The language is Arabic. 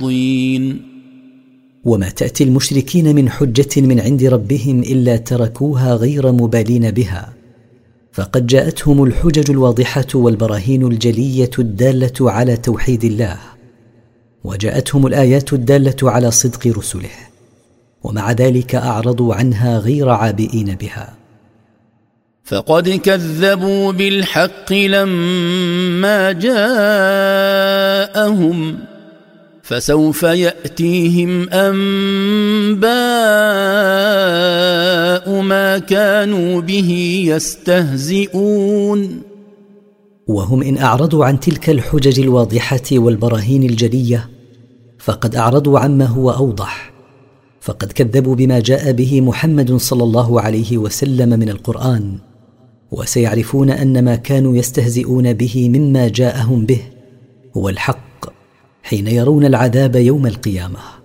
وما تأتي المشركين من حجة من عند ربهم إلا تركوها غير مبالين بها، فقد جاءتهم الحجج الواضحة والبراهين الجلية الدالة على توحيد الله، وجاءتهم الآيات الدالة على صدق رسله، ومع ذلك أعرضوا عنها غير عابئين بها. فقد كذبوا بالحق لما جاءهم، فسوف يأتيهم أنباء ما كانوا به يستهزئون. وهم إن أعرضوا عن تلك الحجج الواضحة والبراهين الجلية فقد أعرضوا عما هو أوضح، فقد كذبوا بما جاء به محمد صلى الله عليه وسلم من القرآن، وسيعرفون أن ما كانوا يستهزئون به مما جاءهم به هو الحق حين يرون العذاب يوم القيامة.